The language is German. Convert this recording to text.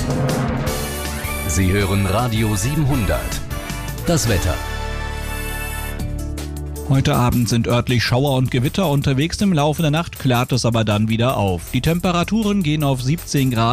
Sie hören Radio 700. Das Wetter. Heute Abend sind örtlich Schauer und Gewitter unterwegs. Im Laufe der Nacht klart es aber dann wieder auf. Die Temperaturen gehen auf 17 Grad.